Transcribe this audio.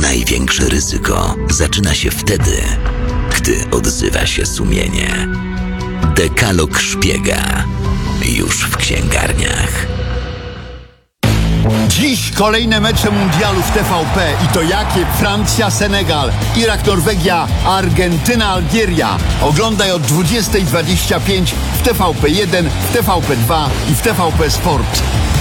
Największe ryzyko zaczyna się wtedy, gdy odzywa się sumienie. Dekalog szpiega. Już w księgarniach. Dziś kolejne mecze mundialu w TVP i to jakie? Francja, Senegal, Irak, Norwegia, Argentyna, Algieria. Oglądaj od 20:25 w TVP1, w TVP2 i w TVP Sport.